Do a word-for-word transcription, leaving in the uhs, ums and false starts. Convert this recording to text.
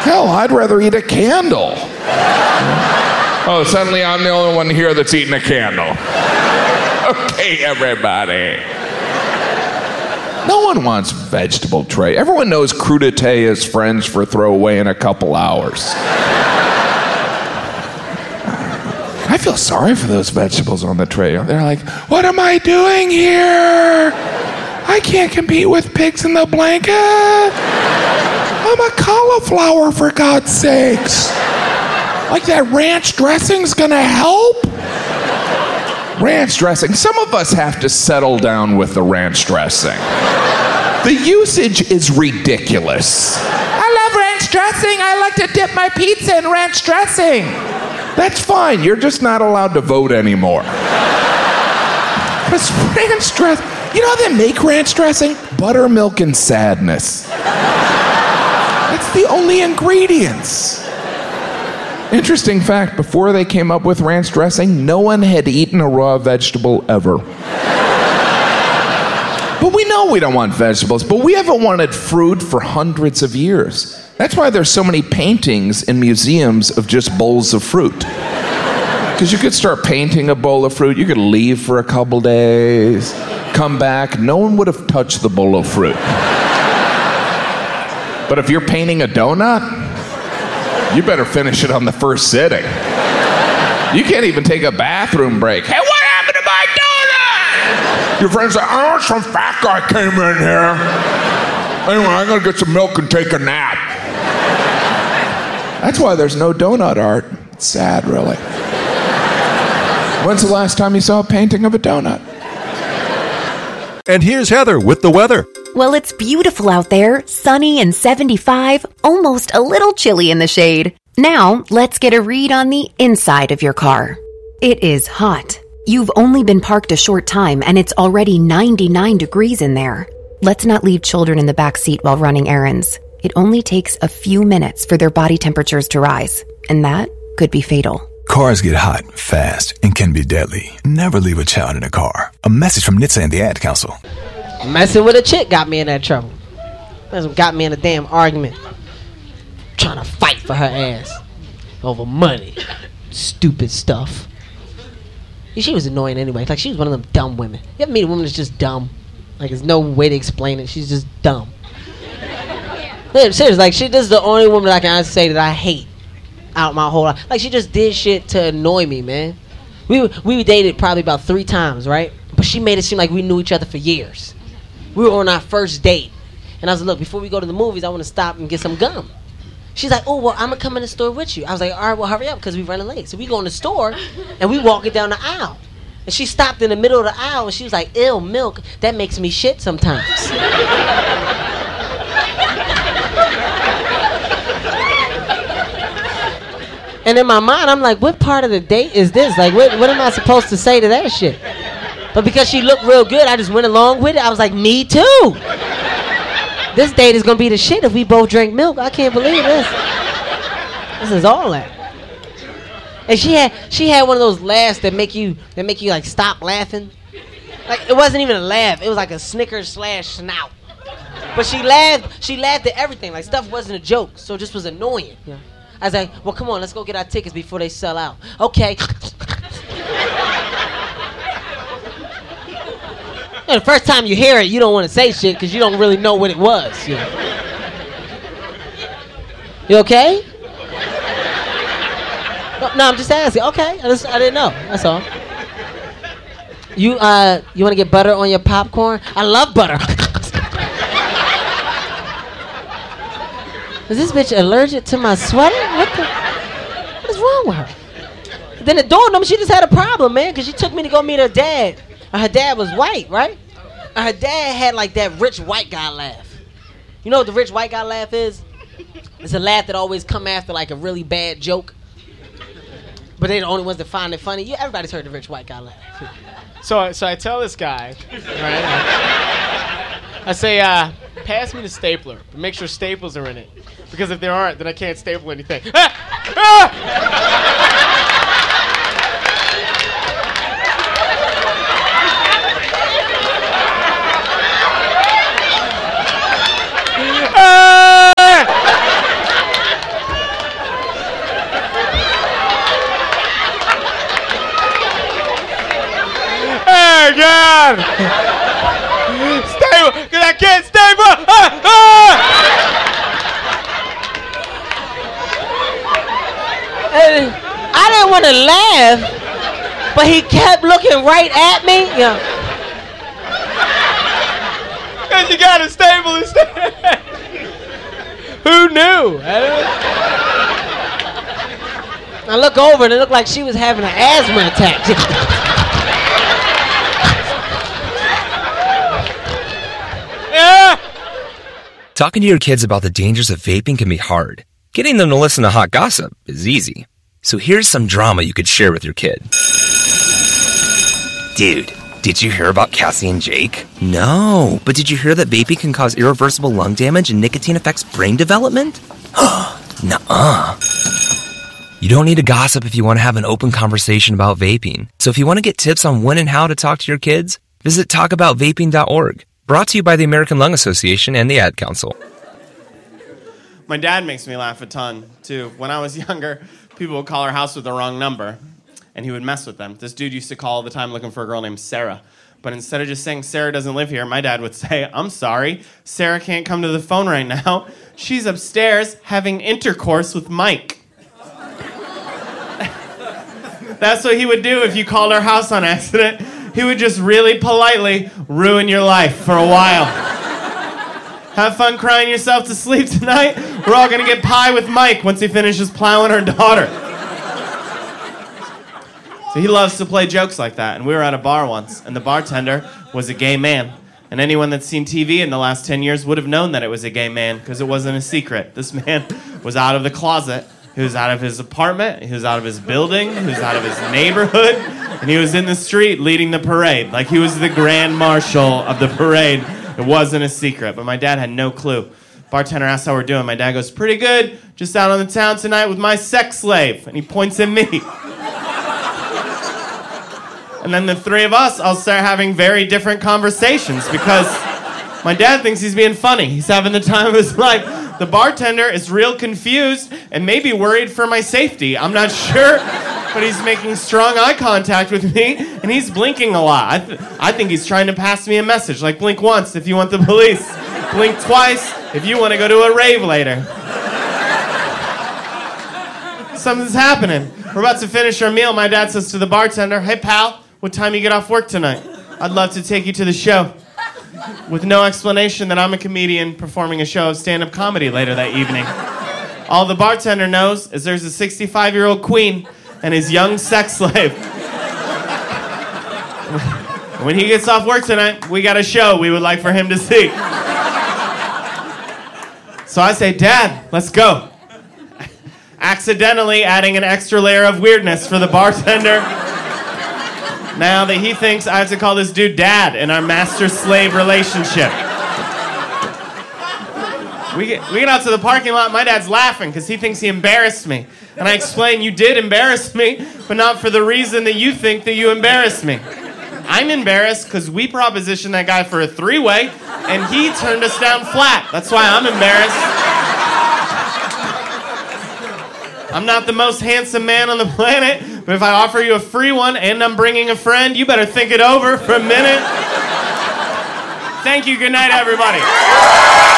Hell, I'd rather eat a candle. Oh, suddenly I'm the only one here that's eating a candle. Okay, everybody. No one wants vegetable tray. Everyone knows crudité is French for throw away in a couple hours. I feel sorry for those vegetables on the tray. They're like, what am I doing here? I can't compete with pigs in the blanket. I'm a cauliflower, for God's sakes. Like that ranch dressing's gonna help? Ranch dressing. Some of us have to settle down with the ranch dressing. The usage is ridiculous. I love ranch dressing. I like to dip my pizza in ranch dressing. That's fine. You're just not allowed to vote anymore. Because ranch dressing, you know how they make ranch dressing? Buttermilk and sadness. That's the only ingredients. Interesting fact, before they came up with ranch dressing, no one had eaten a raw vegetable ever. But we know we don't want vegetables, but we haven't wanted fruit for hundreds of years. That's why there's so many paintings in museums of just bowls of fruit. Because you could start painting a bowl of fruit, you could leave for a couple days, come back, no one would have touched the bowl of fruit. But if you're painting a donut, you better finish it on the first sitting. You can't even take a bathroom break. Hey, what happened to my donut? Your friend's like, oh, some fat guy came in here. Anyway, I'm gonna get some milk and take a nap. That's why there's no donut art. It's sad, really. When's the last time you saw a painting of a donut? And here's Heather with the weather. Well, it's beautiful out there, sunny and seventy-five, almost a little chilly in the shade. Now, let's get a read on the inside of your car. It is hot. You've only been parked a short time and it's already ninety-nine degrees in there. Let's not leave children in the back seat while running errands. It only takes a few minutes for their body temperatures to rise, and that could be fatal. Cars get hot, fast, and can be deadly. Never leave a child in a car. A message from N H T S A and the Ad Council. Messing with a chick got me in that trouble. That's what got me in a damn argument. Trying to fight for her ass. Over money. Stupid stuff. She was annoying anyway. Like, she was one of them dumb women. You ever meet a woman that's just dumb? Like, there's no way to explain it. She's just dumb. Seriously, like, she, this is the only woman that I can honestly say that I hate out my whole life. Like, she just did shit to annoy me, man. We we dated probably about three times, right? But she made it seem like we knew each other for years. We were on our first date. And I was like, look, before we go to the movies, I want to stop and get some gum. She's like, oh, well, I'm going to come in the store with you. I was like, all right, well, hurry up, because we're running late. So we go in the store, and we walking down the aisle. And she stopped in the middle of the aisle, and she was like, ew, milk, that makes me shit sometimes. And in my mind, I'm like, what part of the date is this? Like, what, what am I supposed to say to that shit? But because she looked real good, I just went along with it. I was like, me too. This date is going to be the shit if we both drink milk. I can't believe this. This is all that. And she had she had one of those laughs that make you that make you like stop laughing. Like, it wasn't even a laugh. It was like a snicker slash snout. But she laughed. She laughed at everything. Like, stuff wasn't a joke, so it just was annoying. Yeah. I was like, well, come on, let's go get our tickets before they sell out. Okay. And the first time you hear it, you don't want to say shit because you don't really know what it was. You know? You okay? No, no, I'm just asking. Okay, I, just, I didn't know. That's all. You uh, you want to get butter on your popcorn? I love butter. Is this bitch allergic to my sweater? What the? What is wrong with her? Then it dawned on me she just had a problem, man, because she took me to go meet her dad. And her dad was white, right? And her dad had like that rich white guy laugh. You know what the rich white guy laugh is? It's a laugh that always come after like a really bad joke. But they're the only ones that find it funny. Yeah, everybody's heard the rich white guy laugh. So, so I tell this guy, right? I say, uh, pass me the stapler, but make sure staples are in it. Because if there aren't, then I can't staple anything. Ah! Ah! to laugh, but he kept looking right at me. Yeah. Because you got a staple instead. Who knew? I look over and it looked like she was having an asthma attack. Yeah. Talking to your kids about the dangers of vaping can be hard. Getting them to listen to hot gossip is easy. So here's some drama you could share with your kid. Dude, did you hear about Cassie and Jake? No, but did you hear that vaping can cause irreversible lung damage and nicotine affects brain development? Nuh-uh. You don't need to gossip if you want to have an open conversation about vaping. So if you want to get tips on when and how to talk to your kids, visit talk about vaping dot org. Brought to you by the American Lung Association and the Ad Council. My dad makes me laugh a ton, too. When I was younger, people would call our house with the wrong number, and he would mess with them. This dude used to call all the time looking for a girl named Sarah. But instead of just saying, Sarah doesn't live here, my dad would say, I'm sorry, Sarah can't come to the phone right now. She's upstairs having intercourse with Mike. That's what he would do if you called our house on accident. He would just really politely ruin your life for a while. Have fun crying yourself to sleep tonight. We're all gonna get pie with Mike once he finishes plowing our daughter. So he loves to play jokes like that. And we were at a bar once, and the bartender was a gay man. And anyone that's seen T V in the last ten years would have known that it was a gay man, because it wasn't a secret. This man was out of the closet. He was out of his apartment, he was out of his building, he was out of his neighborhood, and he was in the street leading the parade. Like he was the grand marshal of the parade. It wasn't a secret, but my dad had no clue. Bartender asked how we're doing. My dad goes, pretty good, just out on the town tonight with my sex slave. And he points at me. And then the three of us all start having very different conversations because my dad thinks he's being funny. He's having the time of his life. The bartender is real confused and maybe worried for my safety. I'm not sure, but he's making strong eye contact with me, and he's blinking a lot. I, th- I think he's trying to pass me a message, like blink once if you want the police, blink twice if you want to go to a rave later. Something's happening. We're about to finish our meal. My dad says to the bartender, hey, pal, what time you get off work tonight? I'd love to take you to the show. With no explanation that I'm a comedian performing a show of stand-up comedy later that evening. All the bartender knows is there's a sixty-five-year-old queen and his young sex slave. When he gets off work tonight, we got a show we would like for him to see. So I say, Dad, let's go. Accidentally adding an extra layer of weirdness for the bartender. Now that he thinks I have to call this dude Dad in our master-slave relationship. We get, we get out to the parking lot, my dad's laughing because he thinks he embarrassed me. And I explain, you did embarrass me, but not for the reason that you think that you embarrassed me. I'm embarrassed because we propositioned that guy for a three-way, and he turned us down flat. That's why I'm embarrassed. I'm not the most handsome man on the planet, but if I offer you a free one and I'm bringing a friend, you better think it over for a minute. Thank you. Good night, everybody.